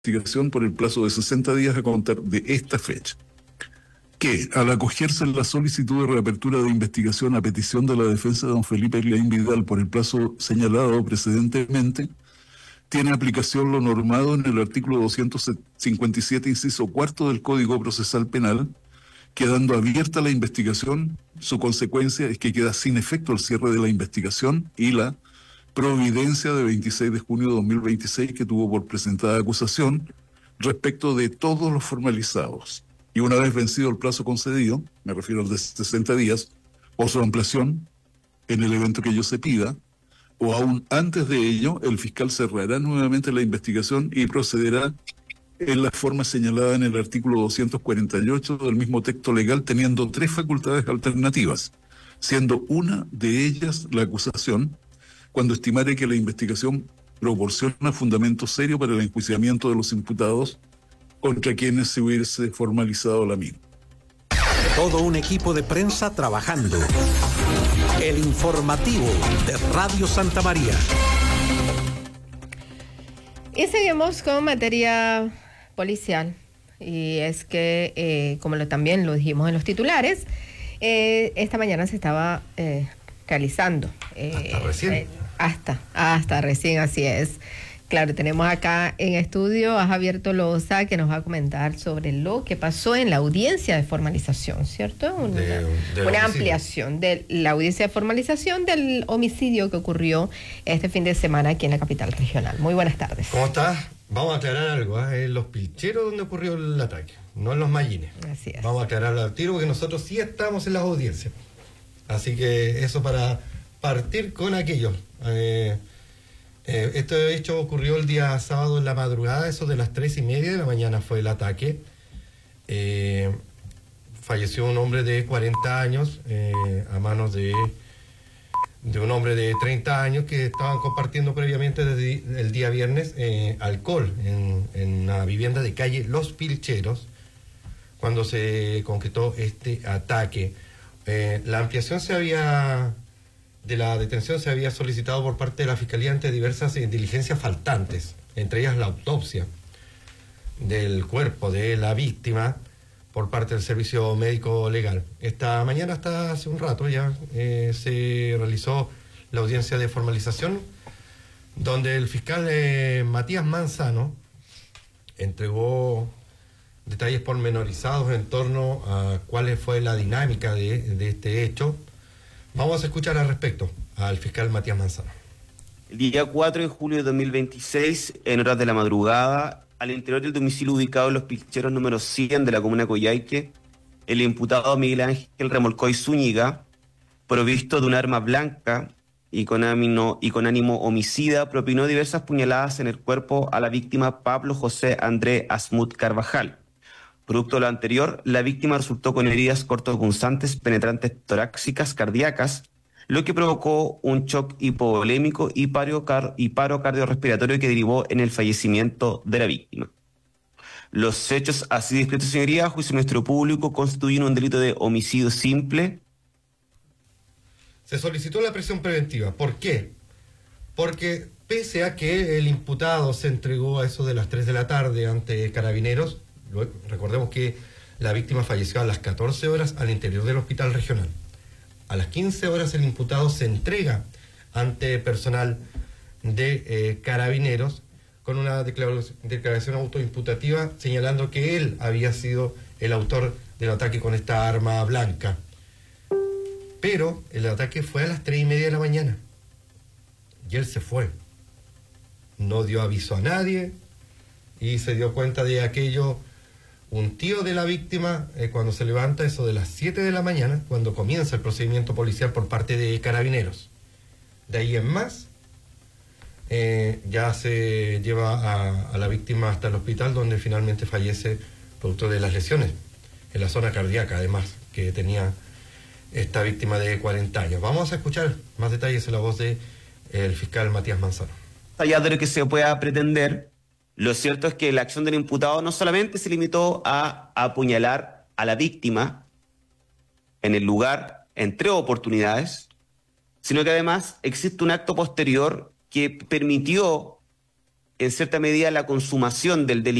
investigación por el plazo de 60 días a contar de esta fecha, que al acogerse en la solicitud de reapertura de investigación a petición de la defensa de don Felipe Laín Vidal por el plazo señalado precedentemente, tiene aplicación lo normado en el artículo 257, inciso cuarto del Código Procesal Penal, quedando abierta la investigación. Su consecuencia es que queda sin efecto el cierre de la investigación y la providencia de 26 de junio de 2026 que tuvo por presentada acusación respecto de todos los formalizados. Y una vez vencido el plazo concedido, me refiero al de 60 días, o su ampliación en el evento que ello se pida, o aún antes de ello, el fiscal cerrará nuevamente la investigación y procederá en la forma señalada en el artículo 248 del mismo texto legal, teniendo tres facultades alternativas, siendo una de ellas la acusación, cuando estimare que la investigación proporciona fundamento serio para el enjuiciamiento de los imputados contra quienes se hubiese formalizado la misma. Todo un equipo de prensa trabajando. El informativo de Radio Santa María. Y seguimos con materia policial. Y es que, también lo dijimos en los titulares, esta mañana se estaba realizando. Hasta recién. Hasta recién, así es. Claro, tenemos acá en estudio a Javier Tolosa, que nos va a comentar sobre lo que pasó en la audiencia de formalización, ¿cierto? Una ampliación de la audiencia de formalización del homicidio que ocurrió este fin de semana aquí en la capital regional. Muy buenas tardes. ¿Cómo estás? Vamos a aclarar algo, en los Pilcheros donde ocurrió el ataque, no en los Mayines. Así es. Vamos a aclararlo al tiro porque nosotros sí estamos en las audiencias. Así que eso para partir con aquello. Este hecho ocurrió el día sábado en la madrugada, eso de las 3:30 de la mañana fue el ataque. Falleció un hombre de 40 años a manos de un hombre de 30 años que estaban compartiendo previamente desde el día viernes alcohol en una vivienda de calle Los Pilcheros cuando se concretó este ataque. La ampliación de la detención se había solicitado por parte de la Fiscalía ante diversas diligencias faltantes, entre ellas la autopsia del cuerpo de la víctima por parte del Servicio Médico Legal. Esta mañana, hasta hace un rato ya, se realizó la audiencia de formalización, donde el fiscal Matías Manzano entregó detalles pormenorizados en torno a cuál fue la dinámica de este hecho. Vamos a escuchar al respecto al fiscal Matías Manzano. El día 4 de julio de 2026, en horas de la madrugada, al interior del domicilio ubicado en Los Pilcheros número 100 de la comuna de Coyhaique, el imputado Miguel Ángel Remolcoy Zúñiga, provisto de un arma blanca y con ánimo homicida, propinó diversas puñaladas en el cuerpo a la víctima Pablo José André Asmut Carvajal. Producto de lo anterior, la víctima resultó con heridas cortopunzantes penetrantes torácicas cardíacas, lo que provocó un shock hipovolémico y paro cardiorrespiratorio que derivó en el fallecimiento de la víctima. Los hechos así descritos, señoría, a juicio de Ministerio Público, constituyen un delito de homicidio simple. Se solicitó la prisión preventiva. ¿Por qué? Porque pese a que el imputado se entregó a eso de las 3 de la tarde ante Carabineros, recordemos que la víctima falleció a las 14 horas al interior del hospital regional. A las 15 horas el imputado se entrega ante personal de Carabineros con una declaración autoimputativa señalando que él había sido el autor del ataque con esta arma blanca. Pero el ataque fue a las 3:30 de la mañana y él se fue. No dio aviso a nadie y se dio cuenta de aquello un tío de la víctima cuando se levanta, eso de las 7 de la mañana, cuando comienza el procedimiento policial por parte de Carabineros. De ahí en más, ya se lleva a la víctima hasta el hospital, donde finalmente fallece producto de las lesiones en la zona cardíaca, además, que tenía esta víctima de 40 años. Vamos a escuchar más detalles en la voz del fiscal Matías Manzano. Allá de lo que se pueda pretender, lo cierto es que la acción del imputado no solamente se limitó a apuñalar a la víctima en el lugar en 3 oportunidades, sino que además existe un acto posterior que permitió en cierta medida la consumación del delito